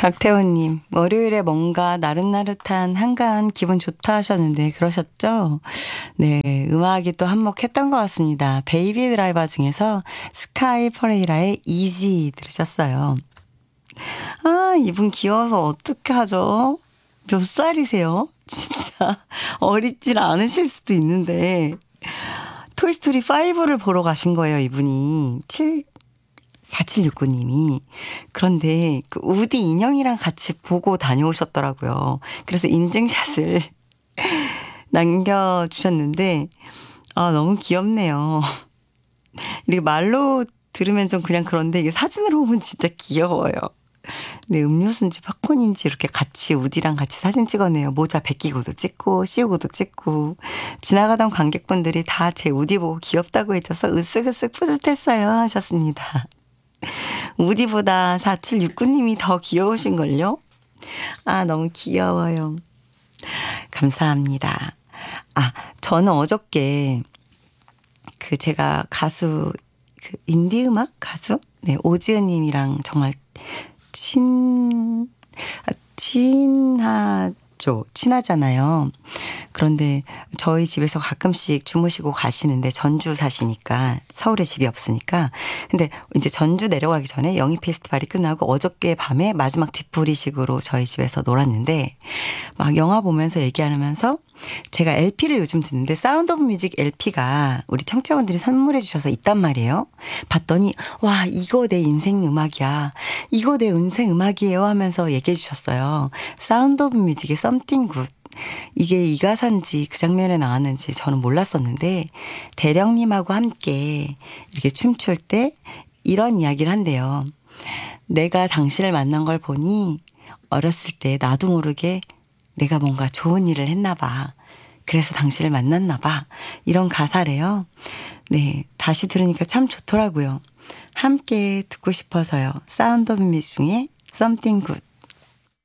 강태호님, 월요일에 뭔가 나릇나릇한 한가한 기분 좋다 하셨는데 그러셨죠? 네, 음악이 또 한몫했던 것 같습니다. 베이비 드라이버 중에서 스카이 퍼레이라의 이지 들으셨어요. 아, 이분 귀여워서 어떻게 하죠? 몇 살이세요? 진짜 어리질 않으실 수도 있는데 토이스토리 5를 보러 가신 거예요, 이분이. 4769님이. 그런데 그 우디 인형이랑 같이 보고 다녀오셨더라고요. 그래서 인증샷을 남겨주셨는데, 아, 너무 귀엽네요. 이렇게 말로 들으면 좀 그냥 그런데 이게 사진으로 보면 진짜 귀여워요. 네, 음료수인지 팝콘인지 이렇게 같이 우디랑 같이 사진 찍었네요. 모자 벗기고도 찍고 씌우고도 찍고 지나가던 관객분들이 다 제 우디 보고 귀엽다고 해줘서 으쓱으쓱 뿌듯했어요 하셨습니다. 우디보다 4769님이 더 귀여우신걸요? 아, 너무 귀여워요. 감사합니다. 아, 저는 어저께 그 제가 가수, 그 인디음악 가수? 네, 오지은님이랑 정말 친하잖아요. 그런데 저희 집에서 가끔씩 주무시고 가시는데 전주 사시니까 서울에 집이 없으니까 근데 이제 전주 내려가기 전에 영희 페스티벌이 끝나고 어저께 밤에 마지막 뒷풀이식으로 저희 집에서 놀았는데 막 영화 보면서 얘기하면서 제가 LP를 요즘 듣는데 사운드 오브 뮤직 LP가 우리 청취자분들이 선물해 주셔서 있단 말이에요. 봤더니 와 이거 내 인생 음악이야. 이거 내 인생 음악이에요 하면서 얘기해 주셨어요. 사운드 오브 뮤직의 Something Good. 이게 이 가사인지 그 장면에 나왔는지 저는 몰랐었는데 대령님하고 함께 이렇게 춤출 때 이런 이야기를 한대요. 내가 당신을 만난 걸 보니 어렸을 때 나도 모르게 내가 뭔가 좋은 일을 했나 봐. 그래서 당신을 만났나 봐. 이런 가사래요. 네, 다시 들으니까 참 좋더라고요. 함께 듣고 싶어서요. 사운드 오브 뮤직 중에 Something Good.